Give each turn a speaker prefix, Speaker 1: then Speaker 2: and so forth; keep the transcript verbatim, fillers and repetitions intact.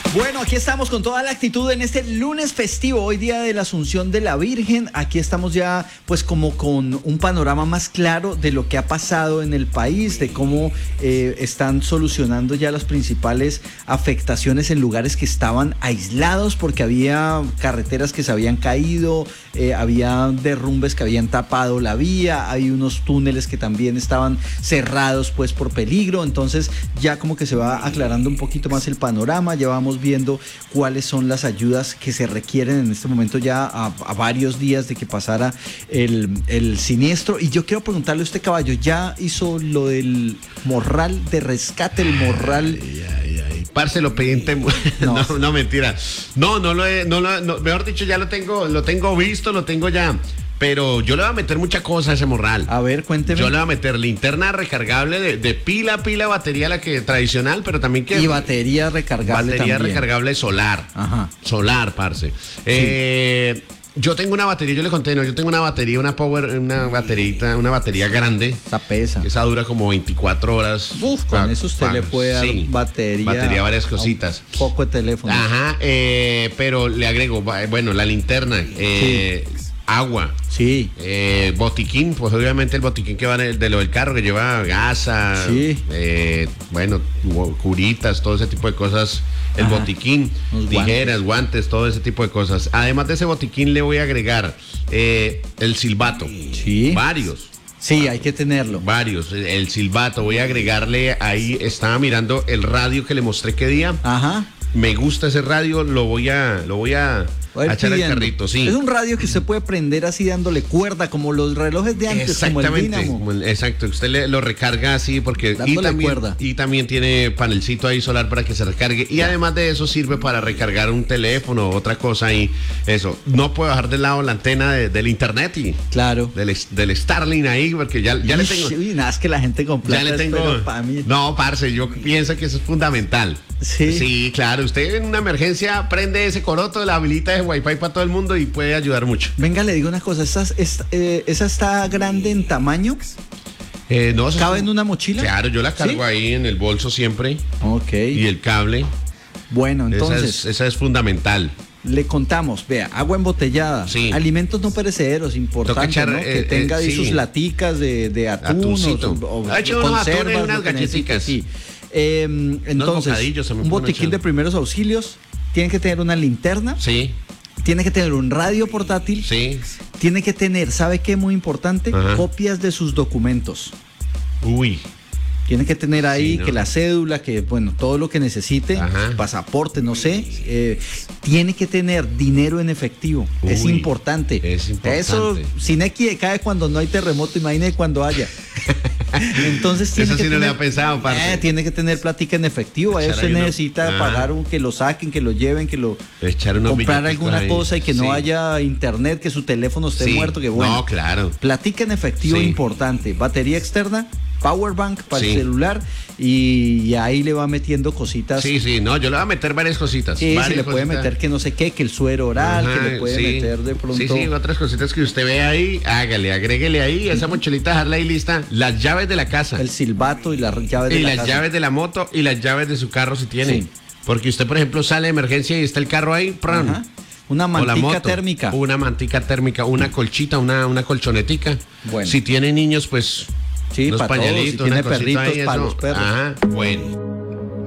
Speaker 1: Bueno, aquí estamos con toda la actitud en este lunes festivo, hoy día de la Asunción de la Virgen. Aquí estamos ya pues como con un panorama más claro de lo que ha pasado en el país, de cómo eh, están solucionando ya las principales afectaciones en lugares que estaban aislados porque había carreteras que se habían caído, eh, había derrumbes que habían tapado la vía, hay unos túneles que también estaban cerrados pues por peligro. Entonces ya como que se va aclarando un poquito más el panorama, ya vamos viendo cuáles son las ayudas que se requieren en este momento ya a, a varios días de que pasara el, el siniestro. Y yo quiero preguntarle a usted, caballo, ¿ya hizo lo del morral de rescate, el morral?
Speaker 2: Ay, ay, ay. Parce, lo pedí en Temu. No. no, no, mentira. No, no lo he, no lo, no, mejor dicho, ya lo tengo, lo tengo visto, lo tengo ya. Pero yo le voy a meter mucha cosa a ese morral.
Speaker 1: A ver, cuénteme.
Speaker 2: Yo le voy a meter linterna recargable de, de pila, pila, batería, la que tradicional, pero también que...
Speaker 1: Y batería recargable
Speaker 2: Batería
Speaker 1: también.
Speaker 2: recargable solar.
Speaker 1: Ajá.
Speaker 2: Solar, parce. Sí. Eh, yo tengo una batería, yo le conté, no, yo tengo una batería, una power, una baterita, una batería grande.
Speaker 1: Esa pesa.
Speaker 2: Esa dura como veinticuatro horas.
Speaker 1: Uf, con
Speaker 2: pa,
Speaker 1: eso usted
Speaker 2: pa,
Speaker 1: le puede dar
Speaker 2: sí,
Speaker 1: batería.
Speaker 2: Batería, varias cositas.
Speaker 1: Un poco de teléfono.
Speaker 2: Ajá, eh, pero le agrego, bueno, la linterna, eh, sí. agua.
Speaker 1: Sí.
Speaker 2: Eh, botiquín, pues obviamente el botiquín que va de, de lo del carro, que lleva gasa, sí. eh, bueno, curitas, todo ese tipo de cosas. El Ajá. botiquín, Unos tijeras, guantes. guantes, todo ese tipo de cosas. Además de ese botiquín le voy a agregar eh, el silbato.
Speaker 1: Sí.
Speaker 2: Varios.
Speaker 1: Sí, hay que tenerlo.
Speaker 2: Varios. El silbato, voy a agregarle ahí, estaba mirando el radio que le mostré qué día.
Speaker 1: Ajá.
Speaker 2: Me gusta ese radio, lo voy a, lo voy a, a echar al carrito, sí.
Speaker 1: Es un radio que se puede prender así dándole cuerda, como los relojes de antes,
Speaker 2: exactamente,
Speaker 1: como el dínamo.
Speaker 2: Como el, exacto, usted le, lo recarga así porque y también, cuerda. y también tiene panelcito ahí solar para que se recargue. Y además de eso sirve para recargar un teléfono o otra cosa y eso. No puedo dejar de lado la antena de, del internet y
Speaker 1: claro.
Speaker 2: del, del Starlink ahí, porque ya, ya
Speaker 1: Uy,
Speaker 2: le tengo.
Speaker 1: Uy, nada, es que la gente completa.
Speaker 2: Ya le tengo.
Speaker 1: Para mí.
Speaker 2: No, parce, yo pienso que eso es fundamental.
Speaker 1: Sí.
Speaker 2: Sí, claro. Usted en una emergencia prende ese coroto, la habilita ese wifi para todo el mundo y puede ayudar mucho.
Speaker 1: Venga, le digo una cosa, ¿esa, esta, eh, ¿esa está grande en tamaño?
Speaker 2: Eh, no,
Speaker 1: ¿Cabe en una mochila?
Speaker 2: Claro, yo la cargo ¿Sí? ahí en el bolso siempre.
Speaker 1: Ok.
Speaker 2: Y el cable.
Speaker 1: Bueno, entonces.
Speaker 2: Esa es, esa es fundamental.
Speaker 1: Le contamos, vea, agua embotellada, sí. alimentos no perecederos, importante, echar, ¿no? Que eh, tenga ahí eh, sí. sus laticas de, de atún o, o,
Speaker 2: ha hecho unos atunes y unas galletitas.
Speaker 1: Sí. Eh, entonces, un botiquín de primeros auxilios, tiene que tener una linterna.
Speaker 2: Sí.
Speaker 1: Tiene que tener un radio portátil.
Speaker 2: Sí.
Speaker 1: Tiene que tener, ¿sabe qué? Muy importante, Ajá. copias de sus documentos.
Speaker 2: Uy.
Speaker 1: Tiene que tener ahí sí, ¿no? que la cédula, que bueno, todo lo que necesite, Ajá. pasaporte, no sé. Eh, tiene que tener dinero en efectivo. Uy, es importante.
Speaker 2: Es importante.
Speaker 1: Eso, sin equidecae cuando no hay terremoto, imagine cuando haya. Entonces tiene
Speaker 2: Eso
Speaker 1: que
Speaker 2: sí
Speaker 1: tener,
Speaker 2: no le ha pensado, parce.
Speaker 1: Eh, tiene que tener plática en efectivo. Ahí usted necesita ah. pagar un, que lo saquen, que lo lleven, que lo
Speaker 2: Echar
Speaker 1: comprar alguna
Speaker 2: ahí.
Speaker 1: cosa y que
Speaker 2: sí.
Speaker 1: no haya internet, que su teléfono esté sí. muerto, que bueno.
Speaker 2: No, claro.
Speaker 1: Plática en efectivo sí. importante. Batería externa, power bank para sí. el celular y, y ahí le va metiendo cositas.
Speaker 2: Sí, sí, no, yo le voy a meter varias cositas.
Speaker 1: Sí,
Speaker 2: varias
Speaker 1: se le puede
Speaker 2: cositas.
Speaker 1: meter que no sé qué, que el suero oral, Ajá, que le puede
Speaker 2: sí.
Speaker 1: meter de pronto.
Speaker 2: Sí, sí, otras cositas que usted ve ahí, hágale, agréguele ahí, esa mochilita, dejarla ahí lista. Las llaves de la casa.
Speaker 1: El silbato y las llaves de
Speaker 2: y
Speaker 1: la
Speaker 2: las
Speaker 1: casa.
Speaker 2: llaves de la moto y las llaves de su carro si tiene.
Speaker 1: Sí.
Speaker 2: Porque usted, por ejemplo, sale de emergencia y está el carro ahí, ¡pran!
Speaker 1: Ajá. Una mantica térmica.
Speaker 2: Una mantica térmica, una colchita, una, una colchonetica.
Speaker 1: Bueno.
Speaker 2: Si tiene niños, pues
Speaker 1: sí,
Speaker 2: los
Speaker 1: para
Speaker 2: pañalitos,
Speaker 1: todos. Si tiene
Speaker 2: una
Speaker 1: perritos,
Speaker 2: ahí,
Speaker 1: para
Speaker 2: eso.
Speaker 1: los perros.
Speaker 2: Ajá, bueno.